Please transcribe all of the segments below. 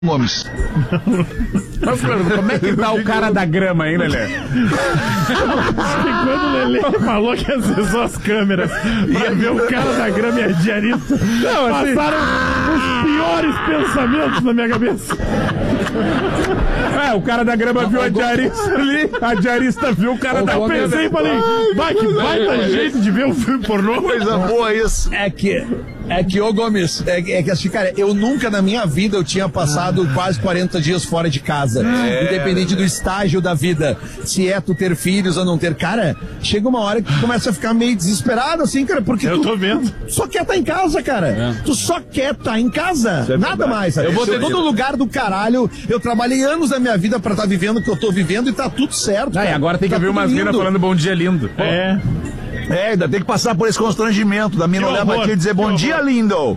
Gomes. Mas, como é que tá o cara da grama aí, Lelê? Quando o Lelê falou que acessou as câmeras ia ver o cara da grama e a diarista, passaram os piores pensamentos na minha cabeça. O cara da grama viu a diarista ali, a diarista viu o cara da grama. Eu pensei e falei, vai que baita jeito de ver um filme pornô. Coisa boa isso. É que, ô Gomes, assim, cara, eu nunca na minha vida eu tinha passado quase 40 dias fora de casa. Independente do estágio da vida. Se é tu ter filhos ou não ter. Cara, chega uma hora que tu começa a ficar meio desesperado, assim, cara, porque eu tô vendo. Só quer estar em casa, cara. Tu só quer estar em casa. Nada mais. Sabe? Eu vou ter todo lugar do caralho. Eu trabalhei anos da minha vida pra estar vivendo o que eu tô vivendo e tá tudo certo. E agora tem que ver umas minas falando bom dia lindo. Ainda tem que passar por esse constrangimento da mina olhar pra ti e dizer bom dia, lindo.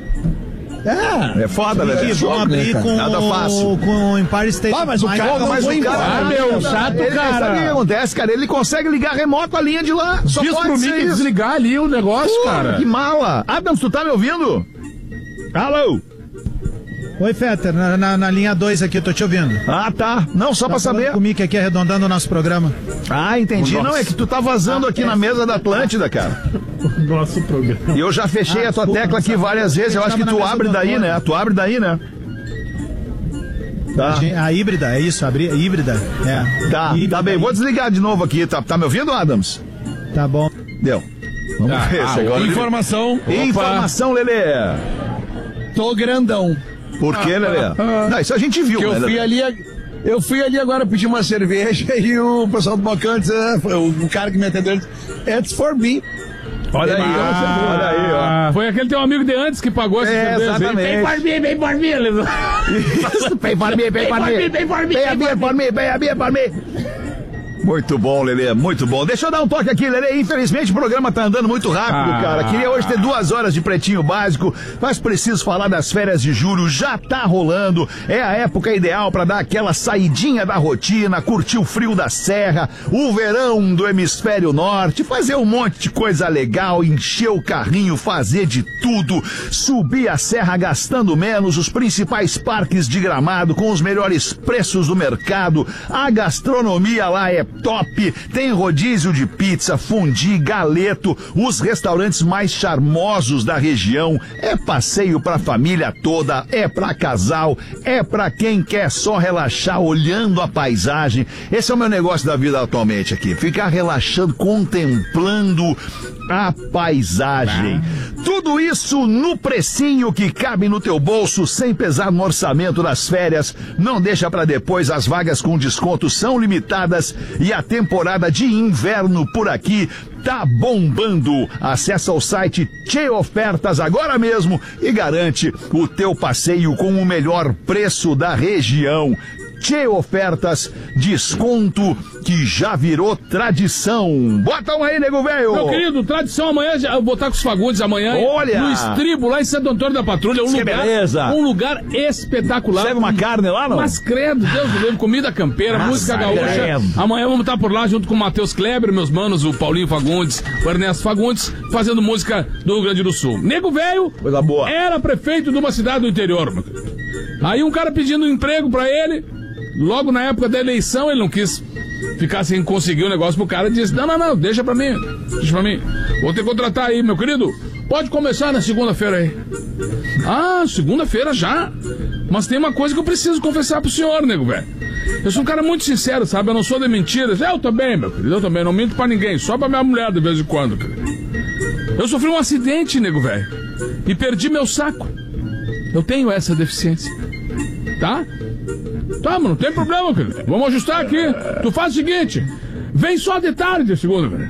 É foda, velho. Vamos abrir com nada fácil. Com o Empire State. Mas o cara, meu, chato, cara. Sabe o que acontece, cara? Ele consegue ligar remoto a linha de lá. Só diz pode pro ser Mickey isso. desligar ali o negócio, cara. Que mala. Adams, tu tá me ouvindo? Alô? Oi, Fetter, na linha 2 aqui, tô te ouvindo. Ah, tá. Não, só pra saber. Com o Mickey aqui arredondando o nosso programa. Ah, entendi. Não, é que tu tá vazando aqui na mesa da Atlântida, cara. Nosso programa. E eu já fechei a tua tecla aqui várias vezes. Eu acho que tu abre daí, né? Tu abre daí, né? Tá. A híbrida, é isso? Abrir híbrida? É. Tá bem. Vou desligar de novo aqui. Tá me ouvindo, Adams? Tá bom. Deu. Vamos ver esse agora. Informação. Informação, Lelê. Tô grandão. Por quê, Lelê? Não, isso a gente viu, né? Eu fui ali agora pedir uma cerveja e o pessoal do balcão disse, o cara que me atendeu disse, it's for me. Olha aí, olha aí, ó. Foi aquele teu amigo de antes que pagou essa cerveja. Exatamente. Vem por mim. Vem por mim. Muito bom, Lelê, muito bom. Deixa eu dar um toque aqui, Lelê. Infelizmente o programa tá andando muito rápido, cara. Queria hoje ter 2 horas de Pretinho Básico, mas preciso falar das férias de julho. Já tá rolando. É a época ideal pra dar aquela saidinha da rotina, curtir o frio da serra, o verão do hemisfério norte, fazer um monte de coisa legal, encher o carrinho, fazer de tudo, subir a serra gastando menos, os principais parques de Gramado com os melhores preços do mercado. A gastronomia lá é top, tem rodízio de pizza, fundi, galeto, os restaurantes mais charmosos da região. É passeio pra família toda, é pra casal, é pra quem quer só relaxar olhando a paisagem. Esse é o meu negócio da vida atualmente aqui, ficar relaxando, contemplando a paisagem. Tudo isso no precinho que cabe no teu bolso, sem pesar no orçamento das férias. Não deixa pra depois, as vagas com desconto são limitadas e a temporada de inverno por aqui tá bombando. Acesse o site Tchê Ofertas agora mesmo e garante o teu passeio com o melhor preço da região. Tchê Ofertas, desconto que já virou tradição. Bota um aí, nego velho. Meu querido, tradição amanhã, eu vou estar com os Fagundes amanhã. Olha! No Estribo, lá em Santo Antônio da Patrulha. Um lugar espetacular. Serve uma carne lá, não? Mas credo, Deus do livro, comida campeira, música gaúcha. Amanhã vamos estar por lá junto com o Matheus Kleber, meus manos, o Paulinho Fagundes, o Ernesto Fagundes, fazendo música do Rio Grande do Sul. Nego velho, coisa boa, era prefeito de uma cidade do interior, meu querido. Aí um cara pedindo um emprego pra ele. Logo na época da eleição, ele não quis ficar sem conseguir o negócio pro cara e disse, não, deixa pra mim, vou ter que contratar aí, meu querido, pode começar na segunda-feira aí. Ah, segunda-feira já? Mas tem uma coisa que eu preciso confessar pro senhor, nego velho. Eu sou um cara muito sincero, sabe, eu não sou de mentiras. Eu também, meu querido, eu também, não minto pra ninguém, só pra minha mulher de vez em quando, querido. Eu sofri um acidente, nego velho, e perdi meu saco. Eu tenho essa deficiência, tá? Tá, mas não tem problema, querido. Vamos ajustar aqui. Tu faz o seguinte, vem só de tarde, segunda, velho.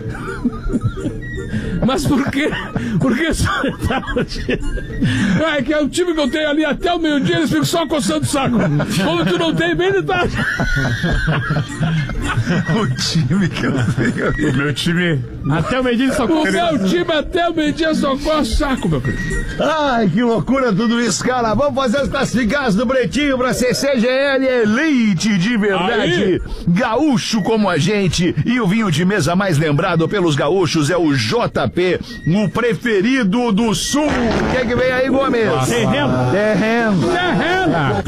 Mas por quê? Por que só de tarde? É que é o time que eu tenho ali até o meio-dia, eles ficam só coçando o saco. Como tu não tem, vem de tarde. O time que eu tenho. O meu time até o meio-dia só coça. O meu time até o meio-dia só coça o saco, meu querido. Ai, que loucura tudo isso, cara. Vamos fazer as classificadas do Pretinho pra CCGL Elite de verdade. Aí. Gaúcho como a gente. E o vinho de mesa mais lembrado pelos gaúchos é o JP JP, no preferido do Sul. O que é que vem aí, Gomes? Terreno. Terreno.